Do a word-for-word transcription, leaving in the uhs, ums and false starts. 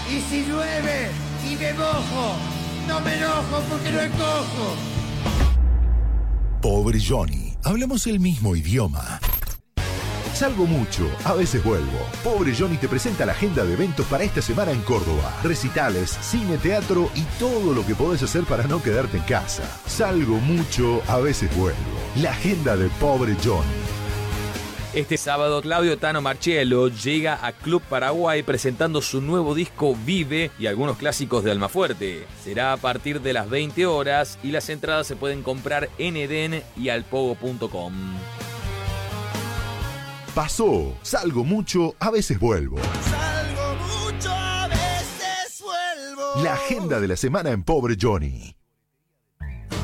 Y si llueve y me mojo, no me enojo porque no escojo. Pobre Johnny, hablamos el mismo idioma. Salgo mucho, a veces vuelvo. Pobre Johnny te presenta la agenda de eventos para esta semana en Córdoba. Recitales, cine, teatro y todo lo que podés hacer para no quedarte en casa. Salgo mucho, a veces vuelvo. La agenda de Pobre Johnny. Este sábado, Claudio Tano Marchiello llega a Club Paraguay presentando su nuevo disco Vive y algunos clásicos de Almafuerte. Será a partir de las veinte horas y las entradas se pueden comprar en Eden y alpogo punto com. Pasó, salgo mucho, a veces vuelvo. Salgo mucho, a veces vuelvo. La agenda de la semana en Pobre Johnny.